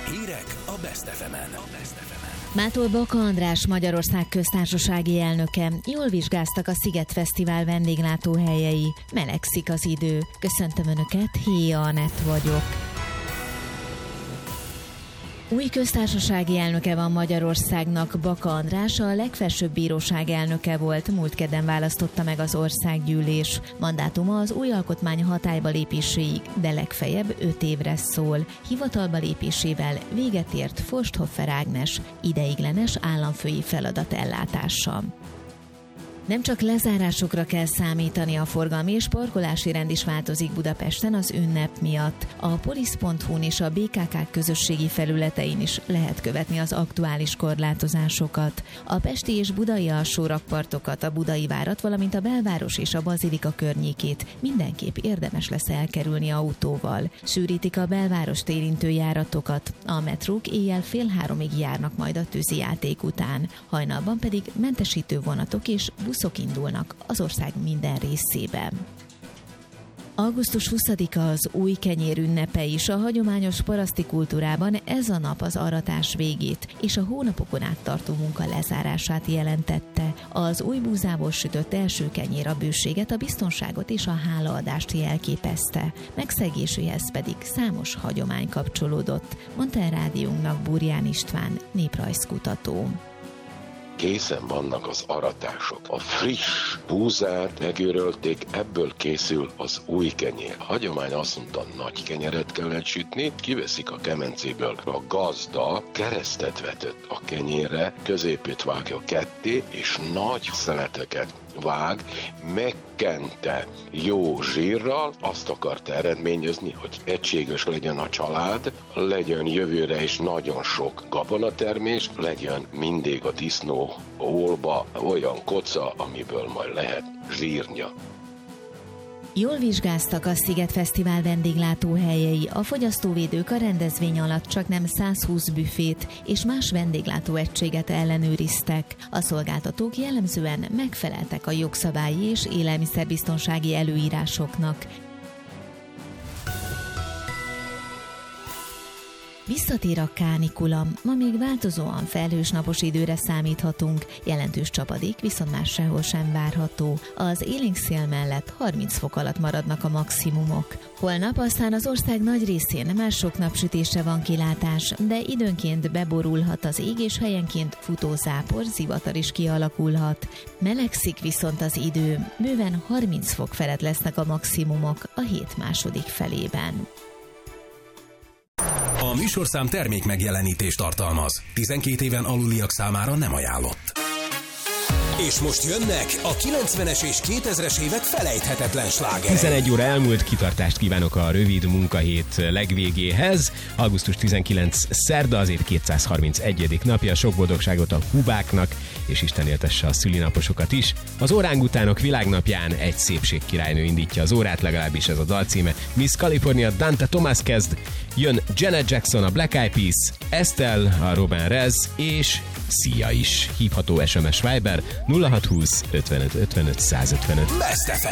Hírek a Best FM-en. Mától Baka András Magyarország köztársasági elnöke. Jól vizsgáztak a Sziget Fesztivál vendéglátóhelyei. Melegszik az idő. Köszöntöm Önöket, Héja Anett vagyok. Új köztársasági elnöke van Magyarországnak. Baka András a legfelsőbb bíróság elnöke volt, múlt kedden választotta meg az országgyűlés. Mandátuma az új alkotmány hatályba lépéséig, de legfeljebb 5 évre szól. Hivatalba lépésével véget ért Forsthoffer Ágnes ideiglenes államfői feladat ellátása. Nem csak lezárásokra kell számítani, a forgalmi és parkolási rend is változik Budapesten az ünnep miatt. A polisz.hu-n és a BKK közösségi felületein is lehet követni az aktuális korlátozásokat. A pesti és budai alsórakpartokat, a Budai várat, valamint a belváros és a bazilika környékét mindenképp érdemes lesz elkerülni autóval. Sűrítik a belvárost érintő járatokat. A metrók éjjel 2:30-ig járnak majd a tűzijáték után. Hajnalban pedig mentesítő vonatok és buszok indulnak az ország minden részében. Augusztus 20-a az új kenyér ünnepe is. A hagyományos paraszti kultúrában ez a nap az aratás végét és a hónapokon át tartó munka lezárását jelentette. Az új búzából sütött első kenyér a bőséget, a biztonságot és a hálaadást jelképezte. Megszegéséhez pedig számos hagyomány kapcsolódott, mondta a rádiónknak Burján István, néprajzkutató. Készen vannak az aratások. A friss búzát megőrölték, ebből készül az új kenyér. A hagyomány azt mondta, nagy kenyeret kellett sütni, kiveszik a kemencéből. A gazda keresztet vetett a kenyérre, középét vágja ketté, és nagy szeleteket vág, megkente jó zsírral, azt akarta eredményezni, hogy egységes legyen a család, legyen jövőre is nagyon sok gabonatermés, legyen mindig a disznó ólba olyan koca, amiből majd lehet zsírnya. Jól vizsgáztak a Sziget Fesztivál vendéglátóhelyei. A fogyasztóvédők a rendezvény alatt csak nem 120 büfét és más vendéglátóegységet ellenőriztek. A szolgáltatók jellemzően megfeleltek a jogszabályi és élelmiszerbiztonsági előírásoknak. Visszatér a kánikula. Ma még változóan felhős napos időre számíthatunk, jelentős csapadék viszont már sehol sem várható. Az élénk szél mellett 30 fok alatt maradnak a maximumok. Holnap aztán az ország nagy részén már sok napsütésre van kilátás, de időnként beborulhat az ég, és helyenként futó zápor, zivatar is kialakulhat. Melegszik viszont az idő, bőven 30 fok felett lesznek a maximumok a hét második felében. A műsorszám termék megjelenítést tartalmaz. 12 éven aluliak számára nem ajánlott. És most jönnek a 90-es és 2000-es évek felejthetetlen slágerei. 11 óra elmúlt, kitartást kívánok a rövid munkahét legvégéhez. Augusztus 19 szerda, az év 231. napja. Sok boldogságot a hubáknak, és Isten éltesse a szülinaposokat is. Az orángutánok világnapján egy szépségkirálynő indítja az órát, legalábbis ez a dalcíme. Miss California Dante Thomas kezd, jön Janet Jackson a Black Eyed Peas, Estelle a Robin Rez, és Sia is. Hívható SMS Viber 0620 55 55 155. Best FM.